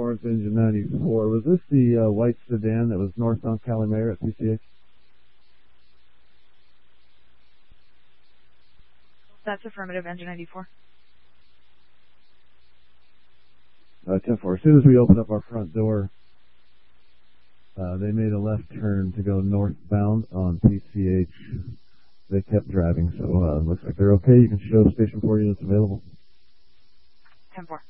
North Engine 94. Was this the white sedan that was northbound Calimere at PCH? That's affirmative, Engine 94. 10-4. As soon as we opened up our front door, they made a left turn to go northbound on PCH. They kept driving, so looks like they're okay. You can show Station 4 units available. 10-4.